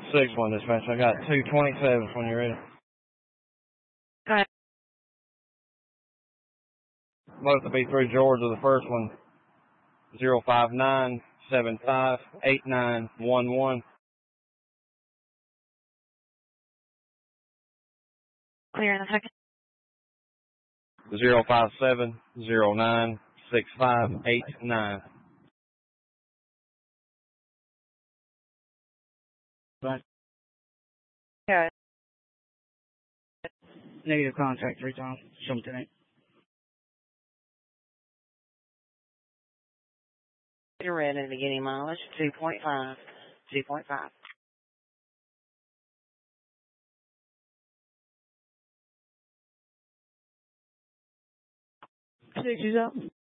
6-1 dispatch. I got 227 when you're ready. Okay. Both will be through Georgia. The first one, 059758911. Clear in a second. 057096589. Right. Okay. Negative contact 3 times. Show me tonight. You're ready. Beginning mileage 2.5. 2.5. Six is up.